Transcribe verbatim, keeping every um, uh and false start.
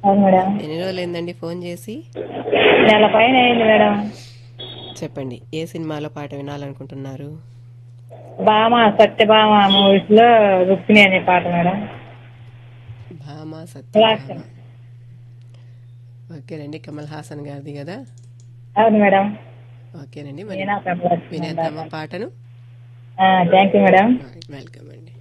అవును మేడం. ఎన్ని రోజులైందండి ఫోన్ చేసి? నెల పైన అయింది మేడం. చెప్పండి, ఏ సినిమాలో పాట వినాలనుకుంటున్నారు? భామ సత్యభామ మూవీస్ లో రుక్మిణి అనే పాట మేడం. భామ క్లాస్. సత్యభామ. ఓకేనండి, కమల్ హాసన్ గారిది కదా? అవును మేడం. ఓకేనండి, మరి నేనా కమలక్ష్మి వినేద్దామా పాటను? Thank you madam. వెల్కమ్ అండి.